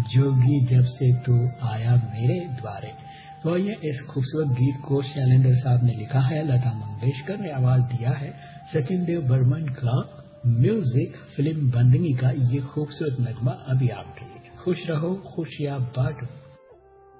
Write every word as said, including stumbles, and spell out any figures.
जोगी जब से तू आया मेरे द्वारे। तो ये इस खूबसूरत गीत को शैलेंद्र साहब ने लिखा है, लता मंगेशकर ने आवाज दिया है, सचिन देव बर्मन का म्यूजिक, फिल्म बंदगी का ये खूबसूरत नगमा अभी आपके लिए। खुश रहो, खुशियां बांटो।